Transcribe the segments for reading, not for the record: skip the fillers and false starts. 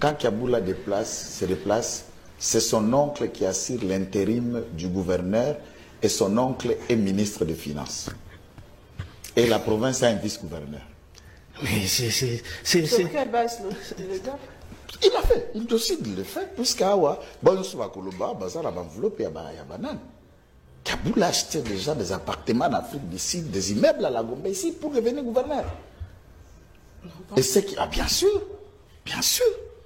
quand Kiaboula se déplace, c'est son oncle qui assure l'intérim du gouverneur et son oncle est ministre des Finances. Et la province a un vice-gouverneur. Mais c'est... Sur quelle base le gars? Il a fait, il décide de le faire, puisqu'Awa, bon, on va Koloba, Bazar, enveloppe, il y a banane. Kiaboula achetait déjà des appartements en Afrique du Sud, des immeubles à la Gombe ici pour devenir gouverneur. Et c'est qui. Ah, bien sûr, bien sûr.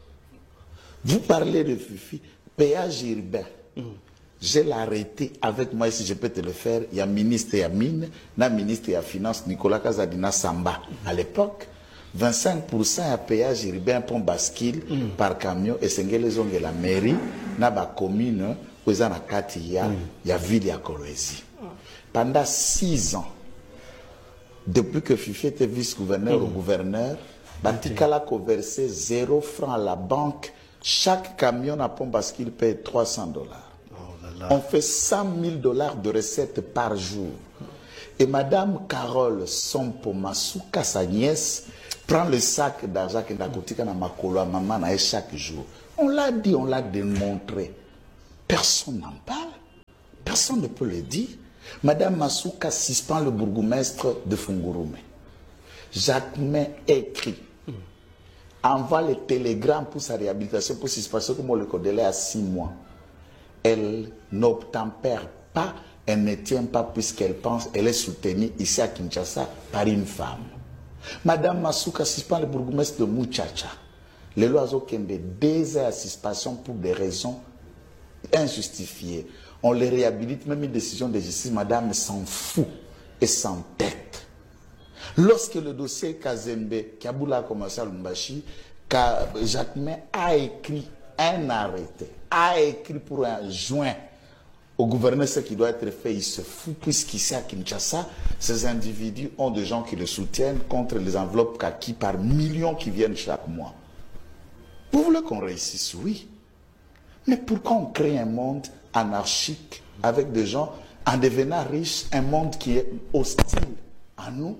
Vous parlez de Fifi, péage urbain. Je l'ai arrêté avec moi, si je peux te le faire. Il y a ministre et mine, il y a ministre et finance, Nicolas Kazadina Samba. À l'époque, 25% à péage urbain pour bascule par camion et c'est la mairie, na ba commune, où il y a ville à Kolwezi. Pendant 6 ans, depuis que Fifi était vice-gouverneur au gouverneur, Batikala a versé 0 francs à la banque. Chaque camion à pont bascule paye $300. On fait $100 000 de recettes par jour. Et Madame Carole Sompo Masuka, sa nièce, prend le sac d'argent que Nakotika na makolo à maman chaque jour. On l'a dit, on l'a démontré. Personne n'en parle. Personne ne peut le dire. Madame Masuka suspend le bourgmestre de Fungurume. Jacquemin écrit, envoie le télégramme pour sa réhabilitation, pour suspension, comme on le connaît à 6 mois. Elle n'obtempère pas, elle ne tient pas puisqu'elle pense, elle est soutenue ici à Kinshasa par une femme. Madame Masuka suspend le bourgmestre de Muchacha. Les lois ont 2 heures à suspension pour des raisons injustifiées. On les réhabilite, même une décision de justice, madame s'en fout et s'entête. Lorsque le dossier Kazembe, Kiaboula a commencé à Lumbashi, Jacquemin a écrit un arrêté, a écrit pour un joint au gouverneur ce qui doit être fait, il se fout, puisqu'ici à Kinshasa, ces individus ont des gens qui le soutiennent contre les enveloppes kaki par millions qui viennent chaque mois. Vous voulez qu'on réussisse? Oui. Mais pourquoi on crée un monde anarchique avec des gens en devenant riches, un monde qui est hostile à nous?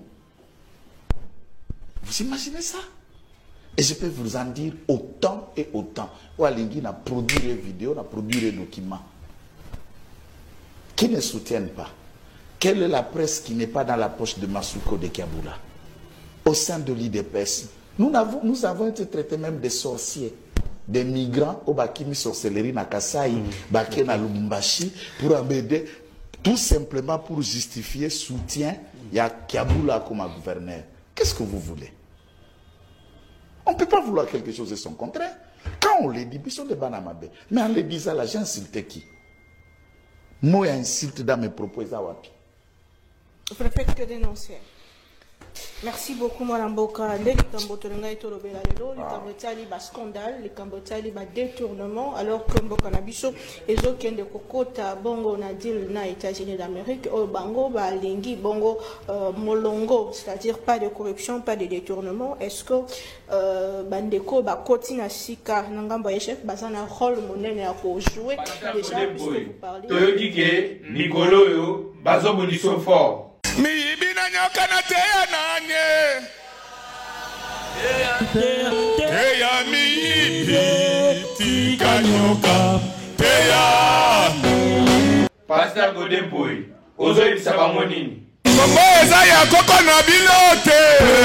Vous imaginez ça? Et je peux vous en dire autant et autant. Oualingi a produit des vidéos, a produit des documents qui ne soutiennent pas. Quelle est la presse qui n'est pas dans la poche de Masuko de Kiaboula? Au sein de l'IDPS, nous avons été traités même des sorciers, des migrants au Bakimi sorcellerie na Kasai, Baké na Lubumbashi, pour embêter, tout simplement pour justifier soutien, il y a Kiaboula comme gouverneur. Qu'est-ce que vous voulez? On ne peut pas vouloir quelque chose de son contraire. Quand on le dit, ils sont des banamabe. Mais en le disant, là, j'ai insulté qui? Moi, insulte dans mes propos. Vous ne faites que dénoncer. Merci beaucoup, Mme Boka. Les Cambotolanga et Tolobela, les Cambotali, bas scandale, les Cambotali, bas détournement, alors que Mboka Nabiso, et autres qui ont des cocottes, Bongo, Nadil, na États-Unis d'Amérique, au Bango, Lingi, Bongo, Molongo, c'est-à-dire pas de corruption, pas de détournement. Est-ce que Bandeko, Kotina Sika, Nangamba chef, Bazana, rôle monnaie à jouer déjà, puisque vous parlez. Toyodike, Nicolo, Bazo Bonisso fort. Pasteur Godeboy, ozo ibisaba monini. Kombo eza ya koko na bilote.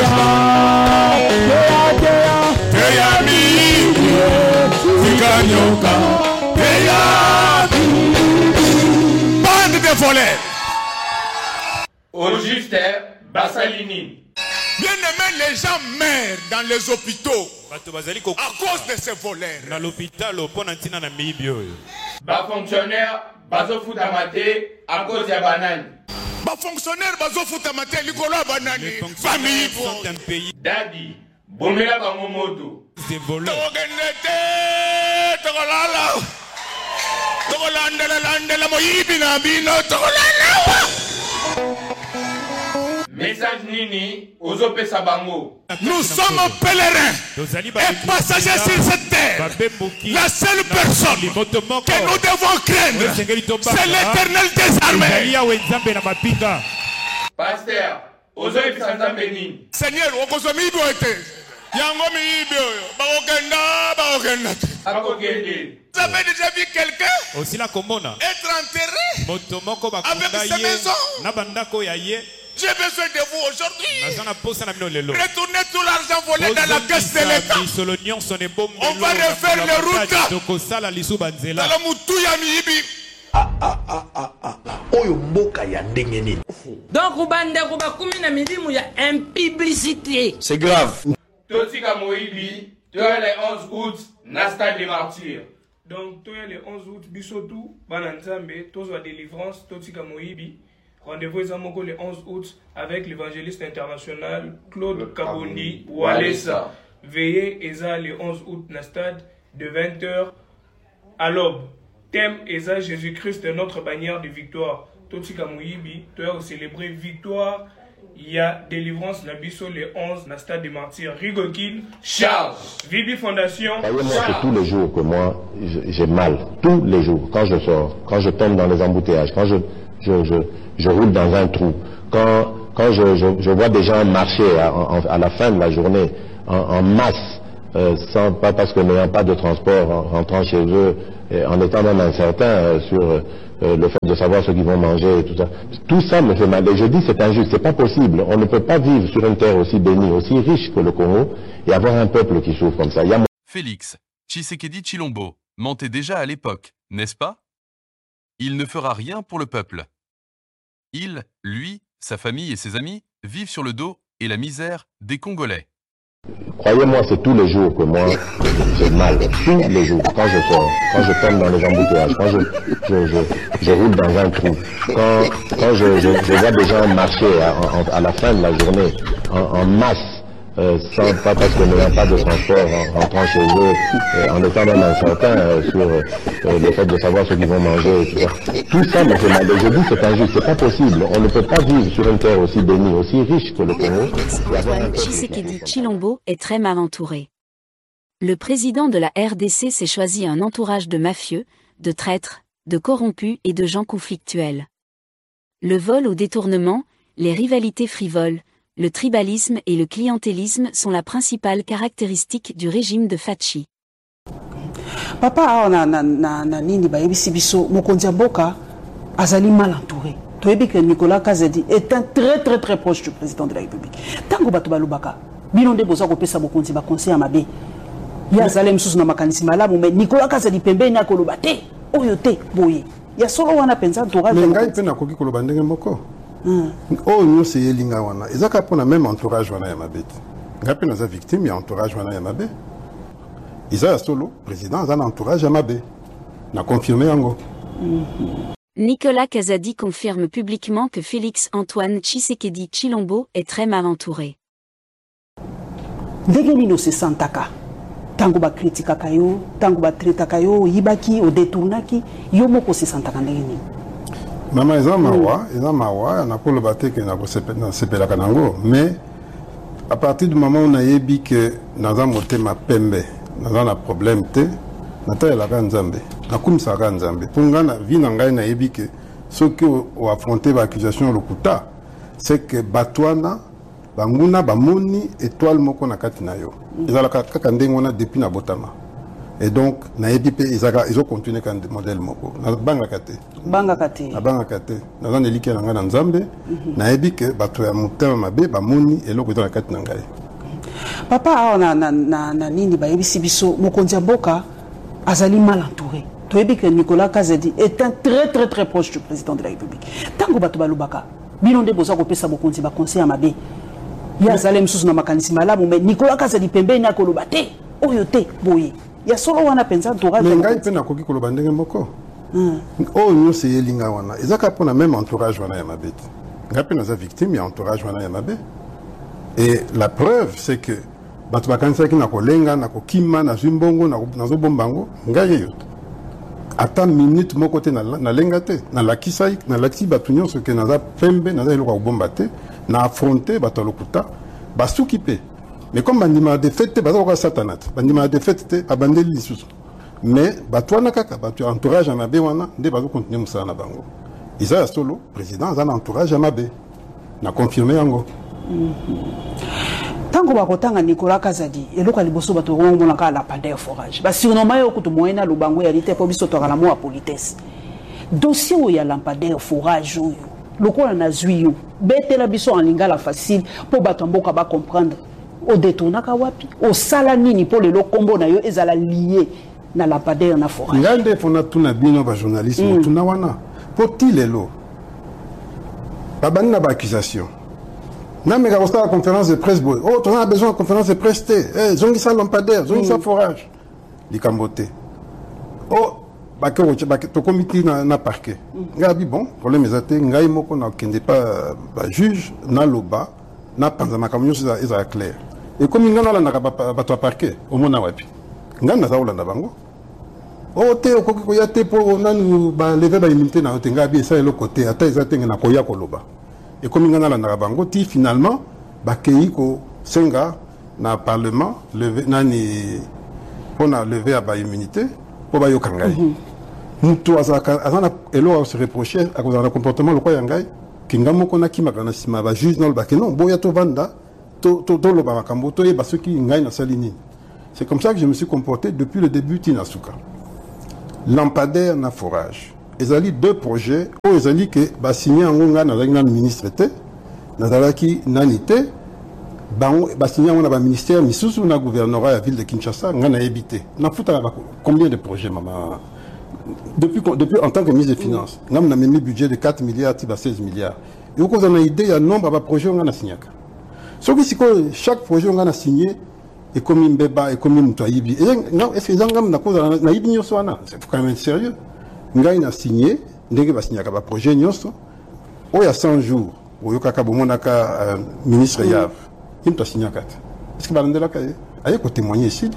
Teya mi tikanyoka. Teya bande de voleurs. Au juste Bassalini. Bien aimé, les gens meurent dans les hôpitaux à cause de ces voleurs. Dans l'hôpital, au pont antina na mibio. Bas fonctionnaire, bazo foutamate à cause de banane. Bas fonctionnaire, bazo foutamate likolo banane. Famille sont un pays. Daddy, bomela bangomoto. Des voleurs. Togolala. Togolandela moyibi na bino togolala. Message Nini, Ozope Sabango. Nous sommes pèlerins et passagers sur cette terre. La seule personne que nous devons craindre, c'est l'Éternel des armées. Pasteur, Ozope Sanzambeni. Seigneur, Okozomi Boete. Yango mi ibio, bakokenda, Vous avez déjà vu quelqu'un être enterré avec sa maison? J'ai besoin de vous aujourd'hui. Retournez tout l'argent volé dans la caisse de l'État. On va refaire les routes. Donc, il y a une publicité. C'est grave. Totika Moïbi, tu as le 11 août, Nasta des martyrs. Donc, tu as le 11 août, Bissotou, Bananzambe, Tozo délivrance, Totika Moïbi. Rendez-vous le 11 août avec l'évangéliste international Claude Kabondi Walesa. Veillez Eza le 11 août dans stade de 20h à l'aube. Thème Eza Jésus-Christ, notre bannière de victoire. Totika Moïbi, tu as célébré victoire. Il y a délivrance la bisso le 11 dans stade des martyrs. Rigokin, Charles, Vibi Fondation. Moi, c'est tous les jours que moi j'ai mal. Tous les jours. Quand je sors, quand je tombe dans les embouteillages, quand je roule dans un trou. Quand je vois des gens marcher à la fin de la journée en masse, pas parce que n'ayant pas de transport, en rentrant chez eux, en étant même incertain sur le fait de savoir ce qu'ils vont manger et tout ça. Tout ça me fait mal. Et je dis c'est injuste, c'est pas possible. On ne peut pas vivre sur une terre aussi bénie, aussi riche que le Congo et avoir un peuple qui souffre comme ça. Félix Tshisekedi Tshilombo mentait déjà à l'époque, n'est-ce pas? Il ne fera rien pour le peuple. Il, lui, sa famille et ses amis vivent sur le dos et la misère des Congolais. Croyez-moi, c'est tous les jours que moi j'ai mal. Tous les jours. Quand je sors, quand je tombe dans les embouteillages, quand je roule dans un trou, quand je vois des gens marcher à la fin de la journée en masse, pas parce que n'ayant pas de transport, en rentrant chez eux, en étant même incertain sur le fait de savoir ce qu'ils vont manger et tout ça. Tout ça me fait mal. Et je dis c'est injuste, c'est pas possible. On ne peut pas vivre sur une terre aussi bénie, aussi riche que le Congo. Tshisekedi Tshilombo est très mal entouré. Le président de la RDC s'est choisi un entourage de mafieux, de traîtres, de corrompus et de gens conflictuels. Le vol au détournement, les rivalités frivoles, le tribalisme et le clientélisme sont la principale caractéristique du régime de Fachi. Papa na nini bayebisi biso mokonzi mboka azali mal entouré. Toyebi que Nicolas Kazadi est un très proche du président de la République. Tango bato balobaka bino nde boza kopesa mokonzi ba conseil ya mabe. Ya zalem susu na makanisi malamu mais Nicolas Kazadi pembeni akoloba te oyo te boye. Ya solo wana penza entourage. Ngai pe na koki koloba ndenge moko. Oh nous c'est yelinga wana ezaka pona même entourage wana ya mabete ngapi naza victime ya entourage wana ya mabe Isa solo président azana entourage ya mabe na confirmer yango. Nicolas Kazadi confirme publiquement que Félix Antoine Tshisekedi Tshilombo est très mal entouré. Ndenge nino se santaka tango ba kritika kayo tango ba traita kayo yibaki o détournaki yo moko se santaka ndenge nini. Maman eza mawa na ko lobate ke na ko sepela kanango mais à partir du moment où on a yebi que naza motema pembe naza na problème te nata la nzambe na kumisa ka nzambe punga na vie na ngai na yebi que ce que o affronter ba accusation lokuta c'est que batwana banguna bamoni étoile moko na kati na yo ezala kaka ndengo na depuis na botama. Et donc, na EBP, ils ont continué quand modèle moko. Na banga kate. Banga kate. Na banga kate. Na zan elike na ngana nzambe. Na EBP, bato ya mutema mabe, ba moni, eloko ito na kate na ngai. Papa, na nini ba yebisi biso, mokonzi mboka, azali mal entouré. To yebi que Nicolas Kazadi est un très proche du président de la République. Tango bato balobaka, bino nde boza kopesa mokonzi ba conseil ya mabe. Ya zalem susu na makanisi malamu, mais Nicolas Kazadi pembeni akoloba te, oyo te, boye. Ya solo wana penza entourage. Mais ngai pe na koki koloba ndenge moko. Oh nous c'est yelinga wana ezaka pona même entourage wana ya mabete. Ngapi naza victime ya entourage wana ya mabe. Et la preuve c'est que bato bakanisa ki na kolenga na kokima na zimbongo na zo bombango ngai yo. Ata minute moko te na lenga te na lakisai na lakisi bato nyonso ke naza pembe naza eloko ko bomba te na affronter bato lokuta basuki pe. Mais comme bandima de fête baza ko satanat bandima de fête abandeli lisusu mais batwana kaka batu entourage à mabe wana nde bazo continuer musala na bango Isa solo président azana entourage à mabe na confirmer yango. Tango bakotanga Nicolas Kazadi eloko liboso bato ngona ka lampadaire forage ba surnommé yo kutu moyena lubango ya lite po biso to kala mo a politesse dossier o ya lampadaire forage yo lokola na zwiyo betela biso en lingala facile po bato mboka ba comprendre o détournaka wapi o sala nini po lelo kombo na yo ezala lié na lampadaire na forage ngande fona tuna bino ba journalisme tuna wana po tilelo babani na ba accusation. Non, mais quand on a la conférence de presse, oh, tu as besoin de conférence de presse, zongi sa lampadaire, zongi sa forage. Les cambotés. Oh, to comité na parquet. Ngabi bon, problème est até, ngai moko na kende pas juge na loba, na panzama kamyo c'est clair. Et comme ngana la na ba to parquet, au mona wapi. Ngana za olanda bango. Oh, te okoki ko ya te po nanu ba lever ba immunité na te ngabi ça le côté, ata ezate na koya ko loba. Et comme il y a la bango, finalement, Bakeiko Senga, dans le Parlement, on a levé à la immunité pour Bayo Kangai. Nous, on se reprochait à cause de comportement de Yangai, qui n'a pas qui m'a juge dans le bac. Non, Boya Tovanda, Tolo Bamakambo, Toye Basuki, Ngai na Salini. C'est comme ça que je me suis comporté depuis le début Tinasuka. Lampadaire na forage. Ils ont deux projets où ils ont dit que bah signé en Gonga dans le ministre était dans la qui nanité bah signé en un ministère mais sous un gouvernorat à la ville de Kinshasa on a habité n'a fouta combien de projets maman depuis en tant que ministre des Finances on a mis un budget de 4 milliards à 16 milliards et au cause on a idée il y a nombre de projets on a signé sauf que chaque projet on a signé et comme une béba et comme une toyibi et non est-ce que on a cause na ibi nyoswana c'est quand même sérieux. Ngai na signé, ndenge ba signé ka projet nyonso. O ya 100 jours, o yokaka bomonaka ministre Yav. Il t'a signé kata. Est-ce que ba ndela ka aye ko témoigner ici?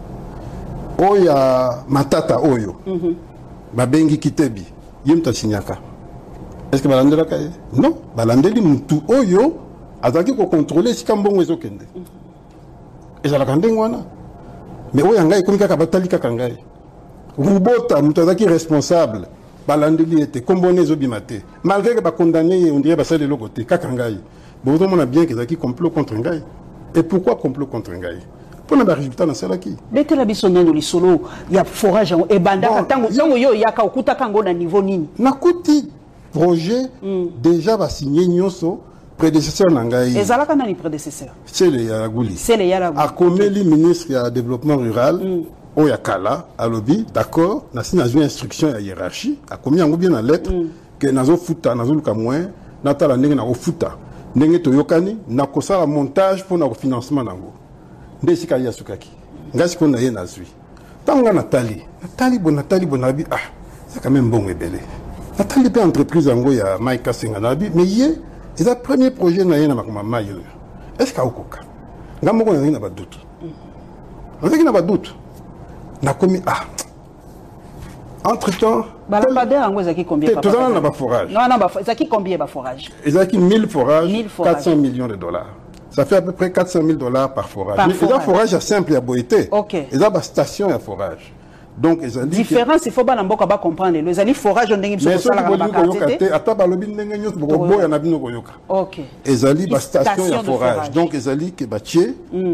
O ya matata oyo. Ba bengi kitebi. Il t'a signé ka. Est-ce que ba ndela ka? Non, ba landeli mutu oyo azaki ko contrôler si kambongo ezokende. Ezala kandengwana. Mais o ya ngai komika ka batali ka ngai. Rubota, Moutazaki responsable, Balandeli était comboné Zobimate. Malgré que condamné, on dirait que c'est de l'autre côté, Kakangaï. Bon, on a bien qu'ils aient complot contre Ngaï. Et pourquoi complot contre Ngaï? Pour le résultat dans celle qui. Bête la bisonne dans le solo, il y a forage et banda, tango yo yaka okuta kango na niveau nini. Nakuti projet déjà va signer Nyoso. Prédécesseur Nangaï. Et Zalaka n'a ni prédécesseur. C'est le Yaragouli. C'est le Yaragouli. A Komeli, ministre du développement rural. Oyakala, à lobby, d'accord, n'a signé une instruction à hiérarchie, a commis en bien la lettre, que nazo futa, nazo luka moins, natala nenge na futa, nenge to yokani, na kosa la montage pour notre financement nango. Ndesi kaya sukaki. Ngasi ko na ye na zui. Tanga Nathalie bonabi, ah, c'est quand même bon et belé. Nathalie pe entreprise nango ya Maïka Senganabi, mais yé, c'est le premier projet na ye na makoma maï. Est-ce ka okoka? Ngamoko na ba doute. On n'a pas de doute. Na commis entre temps lampadaire en zaki combien tout ça n'a pas forage non zaki combien ba forage zaki 1000 forages 400 millions de dollars ça fait à peu près 400 000 dollars par forage mais il y a forage simple à boité il y a station à forage donc ils ont dit différence il faut pas n'importe quoi comprendre les ali forage on dengi mais ça la quantité ata ba lobi ndenge nyos boko boya na bino koyoka ils ali ba station à forage donc ils ali que ba tie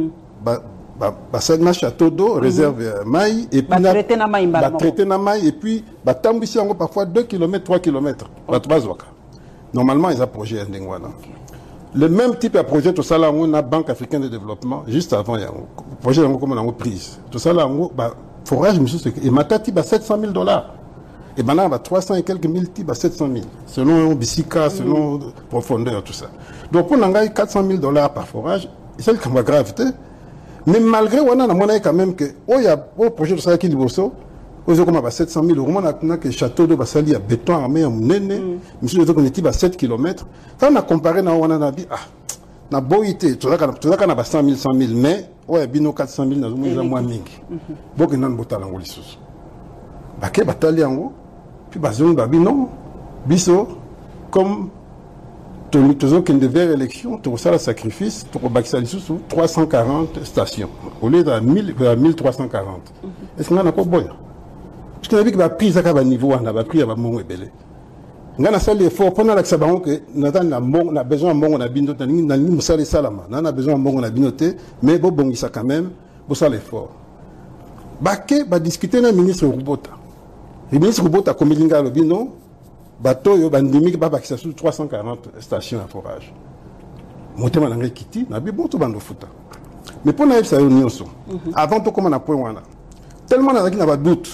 ça château d'eau réserve maï et puis traité na maï et puis tambisi yango parfois 2 km 3 km normalement ils ont projet ndengwana le même type de projet tout ça là on a Banque africaine de développement juste avant yango projet yango comme on a prise tout ça là on forage monsieur et matati 700 000 dollars et maintenant 300 et quelques mille types 700 000 selon Bissika selon profondeur tout ça donc pour nangai 400 000 dollars par forage c'est le cas gravité. Mais malgré on a quand même que au projet de ça qui liboso aux comme 700 000 euros on a que château de Basali à béton armé à Munene monsieur on était à 7 km quand on a comparé na on a dit na boité tout ça qu'on a 100 000 mais ouais bino 400 000 na moins mingi donc nan botala ngoli sous baké batali yango puis bazon babino biso comme toujours qu'il devait élection, tout ça le sacrifice, tout le sous 340 stations au lieu de 1340. Est-ce qu'on a pas boya? Parce qu'on a vu que la prise à niveau, on a pris à mon belé. ngana sali effort pendant la sabango que na besoin mbongo na bino na ni musali salama na besoin mbongo na bino te mais bo bongisa quand même bo sala effort bake ba discuter na ministre Rubota le ministre Rubota komilinga lo bino bato yo bandimi ba bakisa sur 340 stations à forage motema na ngai kiti na bi bon to bando futa mais pour na ça nyonso avant to comment na point wana tellement na zaki na ba doute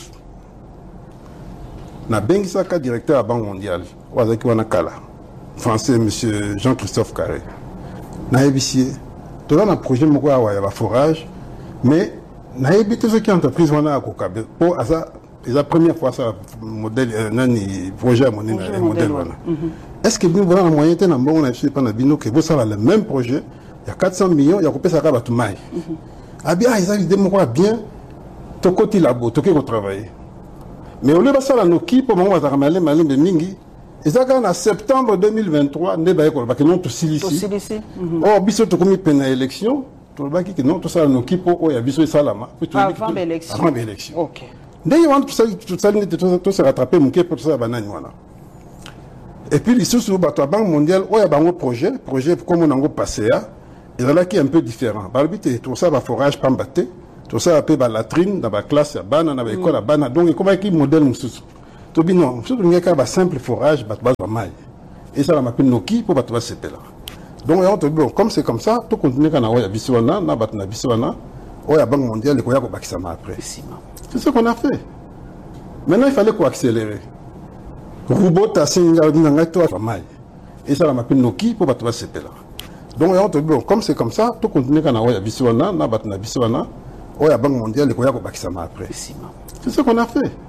na bengisaka directeur à Banque mondiale wazaki wana kala français monsieur Jean-Christophe Carré na ebisie to na projet moko ya ba forage mais na ebité ce qui entreprise wana akokabe pour asa la première fois ça modèle nani projet à modèle wana est-ce que vous avez un moyen de bon na pas na bino que vous ça le même projet il y a 400 millions il y a coupé ça ka batu mai ah bien ils ont idée moko bien to côté labo to ke travailler mais au lieu de ça la noki pour moment va malé de mingi et ça en septembre 2023 ne ba ko ba que non to silisi oh biso to komi pena élection to ba ki que non to ça la noki pour o ya biso salama avant l'élection OK d'ailleurs on tout se rattraper mon pour ça banani wana et puis les sous bato Banque mondiale o ya bango projet comme on a passé et là qui est un peu différent balbité tout ça va forage pambaté tout ça appelle la latrine dans la classe à bana dans l'école à bana donc comment qui modèle nous to bino surtout ngeka ba simple forage bato ba mai et ça la m'appelle noki pour bato ba sepela donc on te bon comme c'est comme ça tout continuer kana o ya biswana na bato na biswana o ya Banque mondiale ko ya ko bakisa ma après c'est ce qu'on a fait maintenant il fallait accélérer Rubota singa dinanga to mai et ça la m'appelle noki pour bato ba sepela donc on te bon comme c'est comme ça tout continuer kana o ya biswana na bato na biswana oh, la Banque mondiale, il y a après. C'est ce qu'on a fait.